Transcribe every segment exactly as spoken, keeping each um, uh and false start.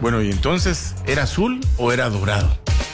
Bueno, y entonces, ¿era azul o era dorado?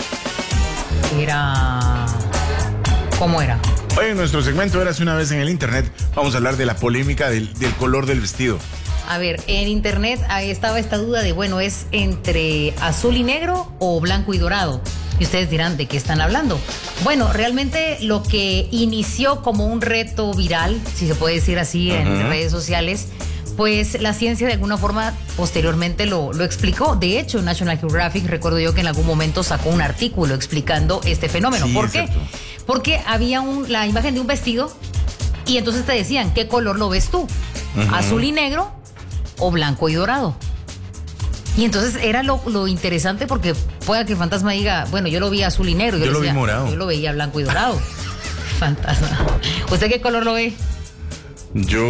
Era... ¿Cómo era? Hoy en nuestro segmento Érase una vez en el internet vamos a hablar de la polémica del, del color del vestido. A ver, en internet ahí estaba esta duda de, bueno, ¿es entre azul y negro o blanco y dorado? Y ustedes dirán, ¿de qué están hablando? Bueno, realmente lo que inició como un reto viral, si se puede decir así, en uh-huh. redes sociales, pues la ciencia de alguna forma posteriormente lo, lo explicó. De hecho, National Geographic, recuerdo yo que en algún momento sacó un artículo explicando este fenómeno. Sí, ¿Por qué? Exacto. Porque había un, la imagen de un vestido y entonces te decían, ¿qué color lo ves tú? Uh-huh. ¿Azul y negro o blanco y dorado? Y entonces era lo, lo interesante porque pueda que el fantasma diga, bueno, yo lo vi azul y negro. Yo, yo lo decía, vi morado. Yo lo veía blanco y dorado. Fantasma. ¿Usted qué color lo ve? Yo...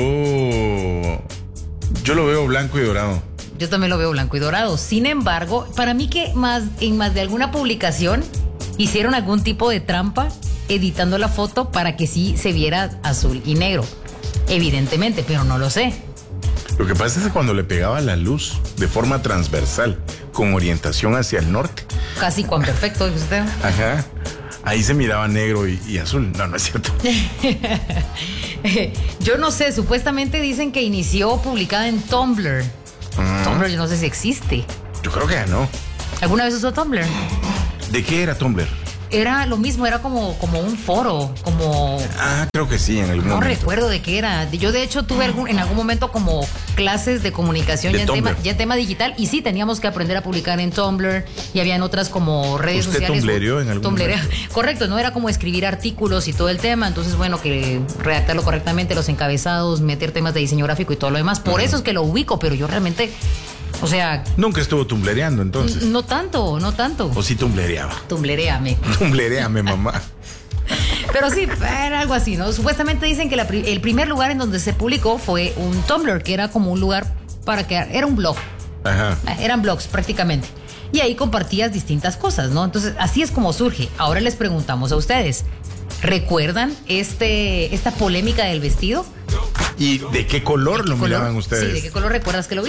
Yo lo veo blanco y dorado. Yo también lo veo blanco y dorado. Sin embargo, para mí que más en más de alguna publicación hicieron algún tipo de trampa editando la foto para que sí se viera azul y negro. Evidentemente, pero no lo sé. Lo que pasa es que cuando le pegaba la luz de forma transversal, con orientación hacia el norte. Casi cuan perfecto, dice usted. Ajá. Ahí se miraba negro y, y azul. No, no es cierto. Yo no sé, supuestamente dicen que inició publicada en Tumblr. Mm. Tumblr yo no sé si existe. Yo creo que ya no. ¿Alguna vez usó Tumblr? ¿De qué era Tumblr? Era lo mismo, era como, como un foro, como... Ah, creo que sí, en algún no momento. No recuerdo de qué era. Yo de hecho tuve algún, en algún momento como clases de comunicación ya en, tema, ya en tema digital y sí, teníamos que aprender a publicar en Tumblr y habían otras como redes ¿Usted sociales. ¿Usted tumblereó en algún tumblerea. momento? Correcto, no era como escribir artículos y todo el tema, entonces bueno, que redactarlo correctamente, los encabezados, meter temas de diseño gráfico y todo lo demás. Por uh-huh. eso es que lo ubico, pero yo realmente... O sea... Nunca estuvo tumblereando, entonces. No tanto, no tanto. ¿O sí tumblereaba? Tumblereame. Tumblereame, mamá. Pero sí, era algo así, ¿no? Supuestamente dicen que la, el primer lugar en donde se publicó fue un Tumblr, que era como un lugar para que... Era un blog. Ajá. Eran blogs prácticamente. Y ahí compartías distintas cosas, ¿no? Entonces, así es como surge. Ahora les preguntamos a ustedes. ¿Recuerdan este, esta polémica del vestido? ¿Y de qué color ¿De qué lo color? miraban ustedes? Sí, ¿de qué color recuerdas que lo viste?